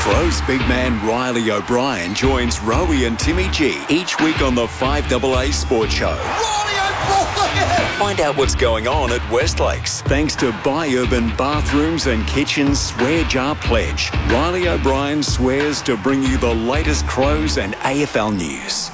Crows big man Riley O'Brien joins Rowie and Timmy G each week on the 5AA Sports Show. Riley O'Brien! Find out what's going on at Westlakes. Thanks to Buy Urban Bathrooms and Kitchens Swear Jar Pledge. Riley O'Brien swears to bring you the latest Crows and AFL news.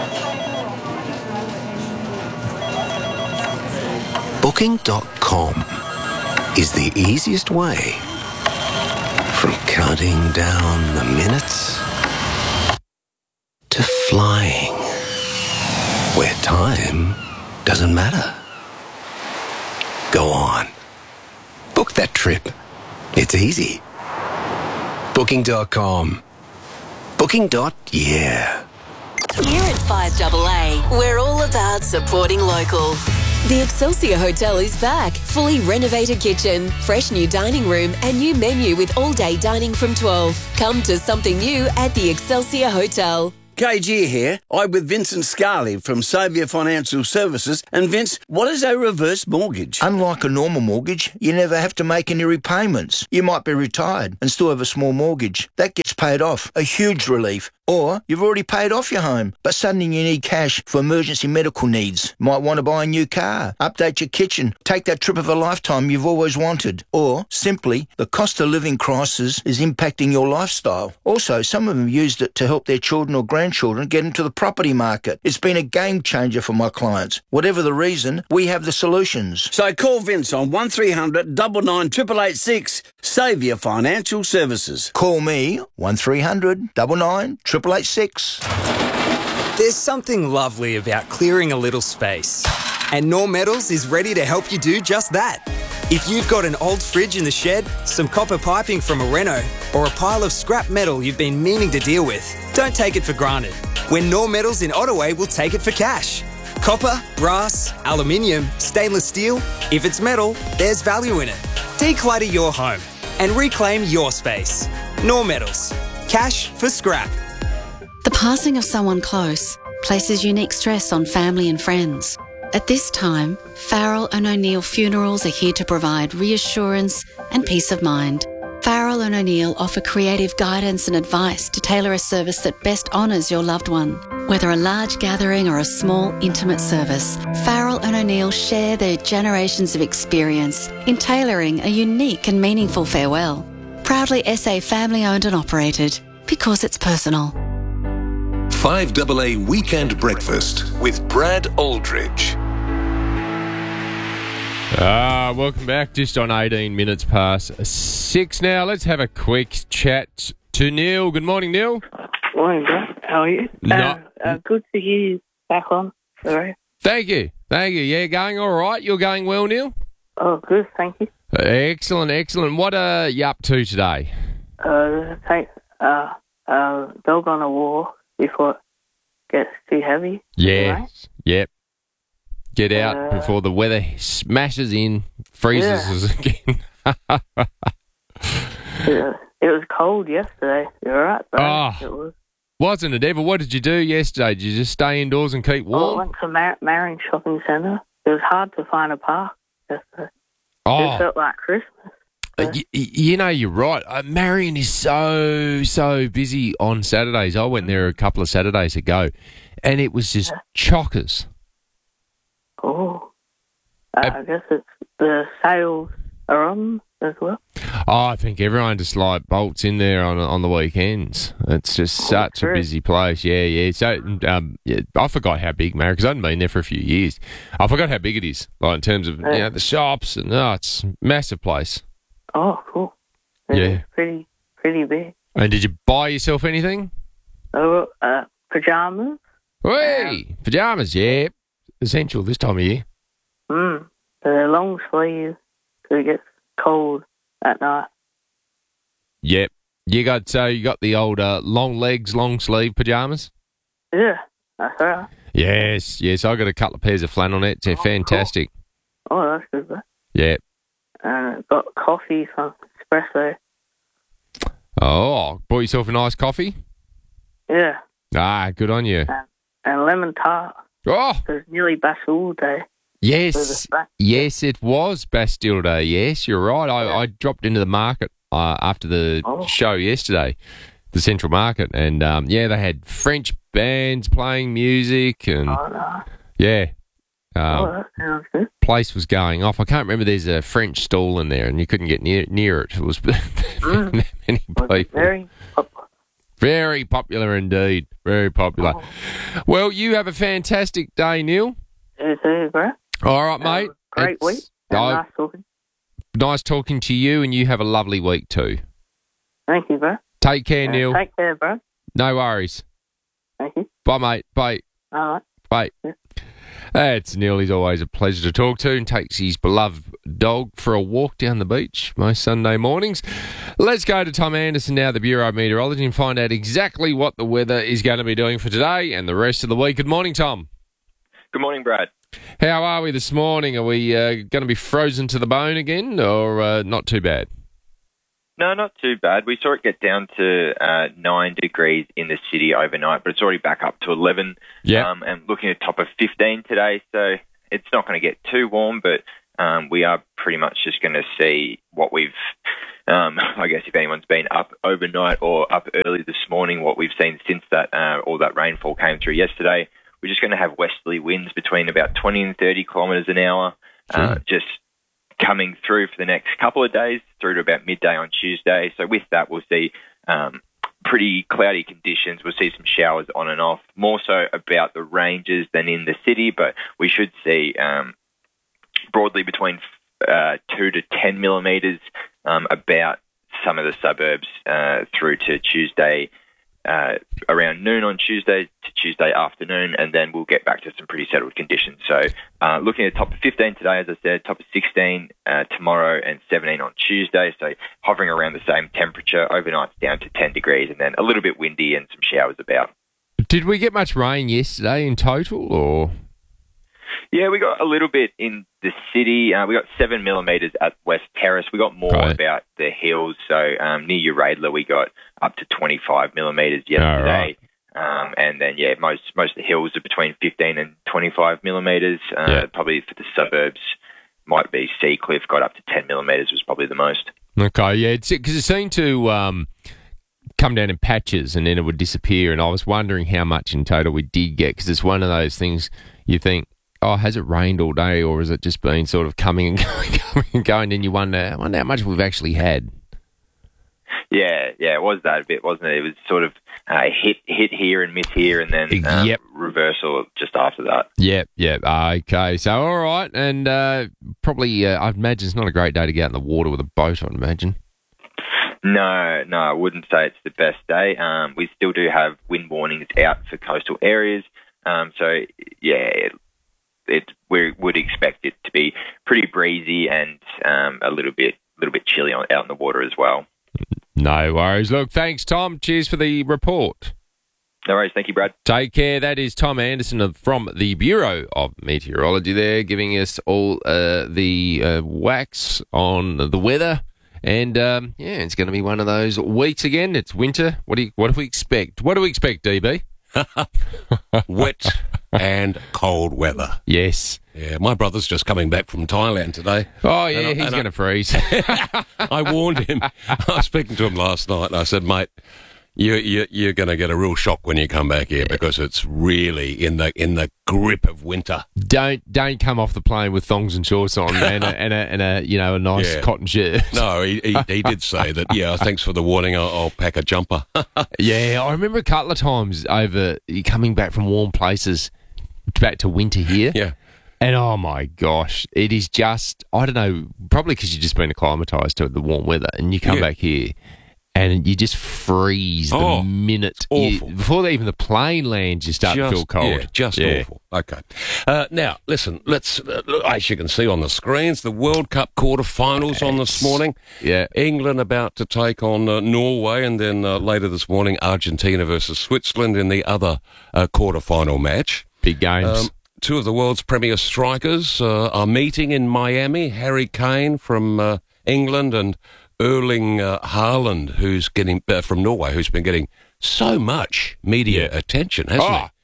Booking.com is the easiest way from counting down the minutes to flying where time doesn't matter. Go on. Book that trip. It's easy. Booking.com. Booking.yeah. Here at 5AA, we're all about supporting local. The Excelsior Hotel is back. Fully renovated kitchen, fresh new dining room and new menu with all-day dining from 12. Come to something new at the Excelsior Hotel. KG here. I'm with Vincent Scarley from Saviour Financial Services. And Vince, what is a reverse mortgage? Unlike a normal mortgage, you never have to make any repayments. You might be retired and still have a small mortgage. That gets paid off. A huge relief. Or you've already paid off your home, but suddenly you need cash for emergency medical needs. Might want to buy a new car, update your kitchen, take that trip of a lifetime you've always wanted. Or simply, the cost of living crisis is impacting your lifestyle. Also, some of them used it to help their children or grandchildren get into the property market. It's been a game changer for my clients. Whatever the reason, we have the solutions. So call Vince on 1300 99 886. Saviour Financial Services. Call me 1300 99 886. There's something lovely about clearing a little space. And Norm Metals is ready to help you do just that. If you've got an old fridge in the shed, some copper piping from a reno, or a pile of scrap metal you've been meaning to deal with, don't take it for granted. When Norm Metals in Ottaway will take it for cash. Copper, brass, aluminium, stainless steel. If it's metal, there's value in it. Declutter your home and reclaim your space. Norm Metals. Cash for scrap. The passing of someone close places unique stress on family and friends. At this time, Farrell and O'Neill Funerals are here to provide reassurance and peace of mind. Farrell and O'Neill offer creative guidance and advice to tailor a service that best honours your loved one. Whether a large gathering or a small, intimate service, Farrell and O'Neill share their generations of experience in tailoring a unique and meaningful farewell. Proudly SA family-owned and operated, because it's personal. 5AA Weekend Breakfast with Brad Aldridge. Welcome back. Just on 18 minutes past 6 now. Let's have a quick chat to Neil. Good morning, Neil. Morning, Brad. How are you? Good to hear you back on. Sorry. Thank you. Yeah, going all right? You're going well, Neil? Oh, good. Thank you. Excellent. What are you up to today? Take dog on a walk before it gets too heavy. Yes. Yep. Get out before the weather smashes in, freezes us again. It was cold yesterday. You're right, bro. Oh, it was. Wasn't it ever? What did you do yesterday? Did you just stay indoors and keep warm? I went to Marion Shopping Centre. It was hard to find a park yesterday. It felt like Christmas. You're right. Marion is so busy on Saturdays. I went there a couple of Saturdays ago, and it was just chockers. Oh, I guess it's the sales are on as well. Oh, I think everyone just like bolts in there on the weekends. It's just such a busy place. Yeah. So I forgot how big Marion, because I hadn't been there for a few years. I forgot how big it is, like in terms of the shops and it's a massive place. Oh, cool. It's pretty big. And did you buy yourself anything? Pajamas. Pajamas, yeah. Essential this time of year. They're long sleeves because it gets cold at night. Yep. You got the old long legs, long sleeve pajamas? Yeah, that's right. Yes. I got a couple of pairs of flannelets. They're fantastic. Cool. Oh, that's good, bro. Yeah. And got coffee from Espresso. Oh, bought yourself a nice coffee? Yeah. Good on you. And lemon tart. Oh! It was nearly Bastille Day. Yes, it was Bastille Day. Yes, you're right. I dropped into the market after the show yesterday, the Central Market, and they had French bands playing music, and that sounds good. place was going off. I can't remember. There's a French stall in there, and you couldn't get near it. It was many people. Very popular. Very popular indeed. Very popular. Well, you have a fantastic day, Neil. You too, bro. All right, mate. Great week. Nice talking. Nice talking to you, and you have a lovely week too. Thank you, bro. Take care, Neil. Take care, bro. No worries. Thank you. Bye, mate. Bye. All right. Bye. Yeah. It's Neil. He's always a pleasure to talk to, and takes his beloved dog for a walk down the beach most Sunday mornings. Let's go to Tom Anderson now, the Bureau of Meteorology, and find out exactly what the weather is going to be doing for today and the rest of the week. Good morning, Tom. Good morning, Brad. How are we this morning? Are we going to be frozen to the bone again, or not too bad? No, not too bad. We saw it get down to 9 degrees in the city overnight, but it's already back up to 11. Yeah. And looking at top of 15 today, so it's not going to get too warm, but we are pretty much just going to see what we've, I guess if anyone's been up overnight or up early this morning, what we've seen since that all that rainfall came through yesterday. We're just going to have westerly winds between about 20 and 30 kilometres an hour, just coming through for the next couple of days through to about midday on Tuesday. So with that, we'll see pretty cloudy conditions. We'll see some showers on and off, more so about the ranges than in the city, but we should see broadly between 2 to 10 millimetres about some of the suburbs through to Tuesday, around noon on Tuesday to Tuesday afternoon, and then we'll get back to some pretty settled conditions. So looking at top of 15 today, as I said, top of 16 tomorrow and 17 on Tuesday, so hovering around the same temperature. Overnight's down to 10 degrees and then a little bit windy and some showers about. Did we get much rain yesterday in total, or...? Yeah, we got a little bit in the city. We got 7 millimetres at West Terrace. We got more about the hills. So near Uradla, we got up to 25 millimetres yesterday. And then, most of the hills are between 15 and 25 millimetres. Probably for the suburbs, might be Seacliff, got up to 10 millimetres was probably the most. Okay, yeah, because it seemed to come down in patches and then it would disappear. And I was wondering how much in total we did get, because it's one of those things you think, has it rained all day, or has it just been sort of coming and going, coming and going, and you wonder how much we've actually had? Yeah, it was that a bit, wasn't it? It was sort of hit here and miss here, and then reversal just after that. Yep. Okay, so all right, and probably I imagine it's not a great day to get out in the water with a boat, I'd imagine. No, I wouldn't say it's the best day. We still do have wind warnings out for coastal areas, so yeah. We would expect it to be pretty breezy and a little bit chilly out in the water as well. No worries. Look, thanks, Tom. Cheers for the report. No worries. Thank you, Brad. Take care. That is Tom Anderson from the Bureau of Meteorology there, giving us all the wax on the weather. And, it's going to be one of those weeks again. It's winter. What do we expect? What do we expect, DB? Wet and cold weather. Yes. Yeah, my brother's just coming back from Thailand today. Oh, yeah, he's going to freeze. I warned him. I was speaking to him last night, and I said, mate, you're going to get a real shock when you come back here because it's really in the grip of winter. Don't come off the plane with thongs and shorts on and a nice cotton shirt. No, he did say that. Yeah, thanks for the warning. I'll pack a jumper. Yeah, I remember a couple of times over coming back from warm places back to winter here. Yeah. And oh my gosh, it is just, I don't know, probably because you've just been acclimatised to the warm weather and you come back here and you just freeze the minute. Before even the plane lands, you start to feel cold. Yeah, awful. Okay. Now, listen, let's, as you can see on the screens, the World Cup quarterfinals on this morning. Yeah. England about to take on Norway, and then later this morning, Argentina versus Switzerland in the other quarterfinal match. Big games. Two of the world's premier strikers are meeting in Miami. Harry Kane from England and Erling Haaland, who's getting from Norway, who's been getting so much media attention, hasn't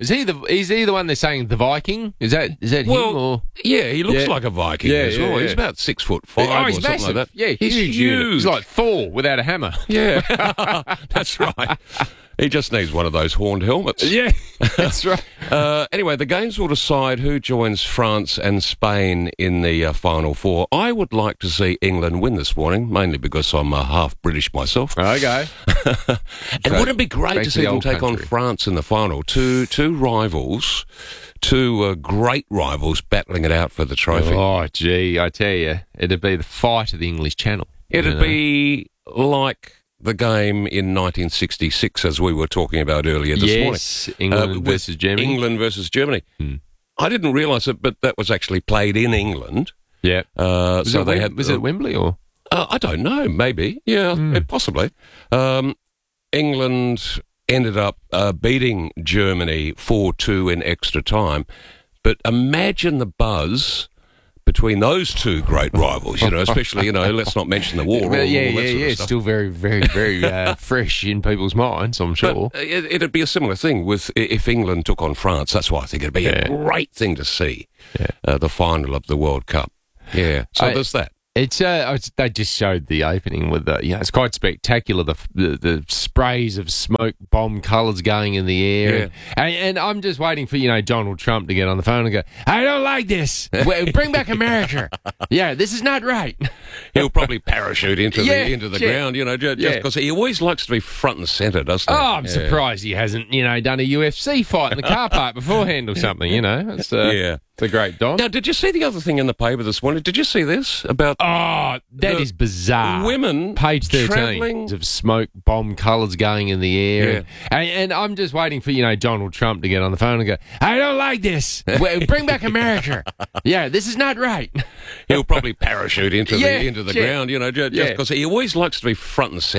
Is he the one they're saying the Viking? Is that him? Or? Yeah, he looks like a Viking as well. He's about 6'5" or something massive. like that. Yeah, he's huge. He's like Thor without a hammer. Yeah, that's right. He just needs one of those horned helmets. Yeah, that's right. Anyway, the games will decide who joins France and Spain in the Final Four. I would like to see England win this morning, mainly because I'm half British myself. Okay. And wouldn't it be great to see them take on France in the final? Two rivals, two great rivals battling it out for the trophy. Oh, gee, I tell you, it'd be the fight of the English Channel. It'd be like the game in 1966, as we were talking about earlier this morning. Yes, England versus Germany. England versus Germany. I didn't realise it, but that was actually played in England. Yeah. Was it Wembley or? I don't know. Maybe. Yeah, possibly. England ended up beating Germany 4-2 in extra time. But imagine the buzz between those two great rivals, especially, let's not mention the war. It's still very, very, very fresh in people's minds, I'm sure. But it'd be a similar thing if England took on France. That's why I think it'd be a great thing to see, the final of the World Cup. Yeah, so there's that. It's they just showed the opening with it's quite spectacular, the sprays of smoke bomb colours going in the air, and I'm just waiting for Donald Trump to get on the phone and go, I don't like this, bring back America. This is not right. He'll probably parachute into the ground, just because he always likes to be front and centre, doesn't he? Oh, I'm surprised he hasn't done a UFC fight in the car park beforehand or something. It's the great Don. Now, did you see the other thing in the paper this morning? Did you see this about? Oh, that is bizarre. Women, page 13 traveling of smoke bomb colours going in the air, and I'm just waiting for Donald Trump to get on the phone and go, I don't like this, bring back America. This is not right. He'll probably parachute into the ground, just because he always likes to be front and centre.